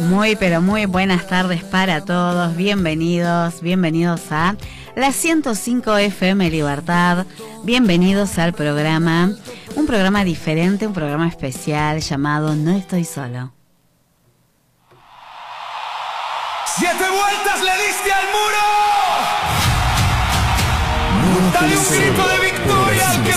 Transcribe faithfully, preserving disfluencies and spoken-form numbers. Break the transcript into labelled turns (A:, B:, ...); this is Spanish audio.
A: Muy, pero muy buenas tardes para todos. Bienvenidos, bienvenidos a la ciento cinco F M Libertad. Bienvenidos al programa, un programa diferente, un programa especial llamado No Estoy Solo.
B: ¡Siete vueltas le diste al muro! ¡Dale un grito de victoria al que